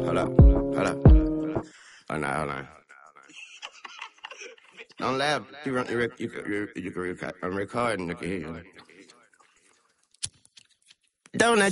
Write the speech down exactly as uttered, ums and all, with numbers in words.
Hold up. Hold up. Hold on, hold on. Don't laugh. You, run, you, rec- you, you, you can record. I'm recording. You can hear you. Don't